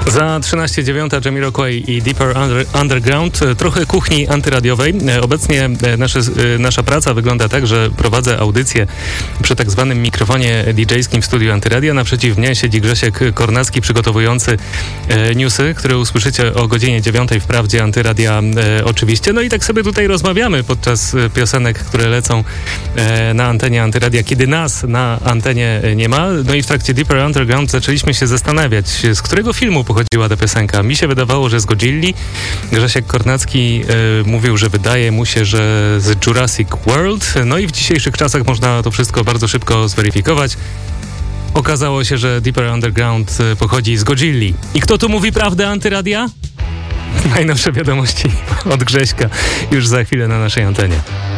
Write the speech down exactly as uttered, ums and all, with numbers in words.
Za trzynaście dziewiąta Jamiroquai i Deeper Under, Underground. Trochę kuchni antyradiowej. Obecnie nasze, nasza praca wygląda tak, że prowadzę audycję przy tak zwanym mikrofonie didżejskim w studiu Antyradia. Naprzeciw mnie siedzi Grzesiek Kornacki, przygotowujący e, newsy, które usłyszycie o godzinie dziewiątej w Prawdzie Antyradia e, oczywiście. No i tak sobie tutaj rozmawiamy podczas piosenek, które lecą e, na antenie Antyradia, kiedy nas na antenie nie ma. No i w trakcie Deeper Underground zaczęliśmy się zastanawiać, z którego filmu pochodziła ta piosenka. Mi się wydawało, że z Godzilli. Grzesiek Kornacki y, mówił, że wydaje mu się, że z Jurassic World. No i w dzisiejszych czasach można to wszystko bardzo szybko zweryfikować. Okazało się, że Deeper Underground y, pochodzi z Godzilli. I kto tu mówi prawdę, Antyradia? Najnowsze wiadomości od Grześka już za chwilę na naszej antenie.